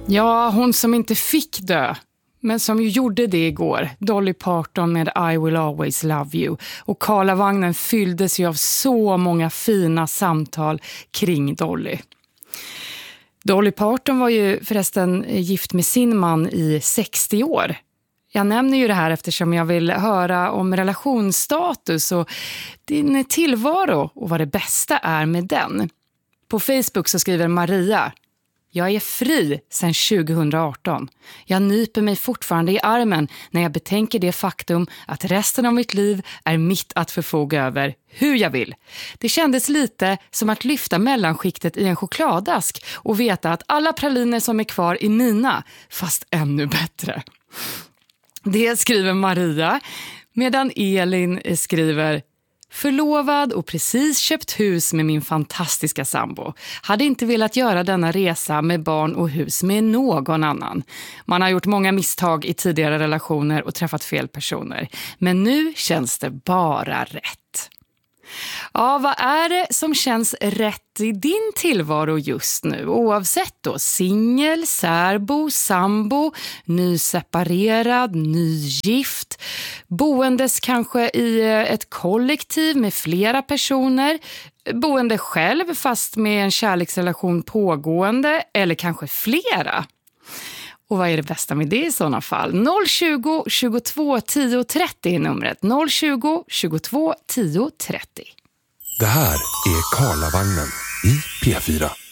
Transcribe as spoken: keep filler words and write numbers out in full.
Ja, hon som inte fick dö, men som ju gjorde det igår. Dolly Parton med I Will Always Love You. Och Karlavagnen fylldes ju av så många fina samtal kring Dolly. Dolly Parton var ju förresten gift med sin man i sextio år. Jag nämner ju det här eftersom jag vill höra om relationsstatus och din tillvaro och vad det bästa är med den. På Facebook så skriver Maria: jag är fri sedan tjugohundraarton. Jag nyper mig fortfarande i armen när jag betänker det faktum att resten av mitt liv är mitt att förfoga över hur jag vill. Det kändes lite som att lyfta mellanskiktet i en chokladask och veta att alla praliner som är kvar är mina, fast ännu bättre. Det skriver Maria, medan Elin skriver: förlovad och precis köpt hus med min fantastiska sambo. Hade inte velat göra denna resa med barn och hus med någon annan. Man har gjort många misstag i tidigare relationer och träffat fel personer. Men nu känns det bara rätt. Ja, vad är det som känns rätt i din tillvaro just nu? Oavsett då singel, särbo, sambo, nyseparerad, nygift, boendes kanske i ett kollektiv med flera personer, boende själv fast med en kärleksrelation pågående eller kanske flera. Och vad är det bästa med det i sådana fall? noll tjugo, tjugotvå, tio, trettio är numret. noll tjugo, tjugotvå, tio, trettio. Det här är Karlavagnen i P fyra.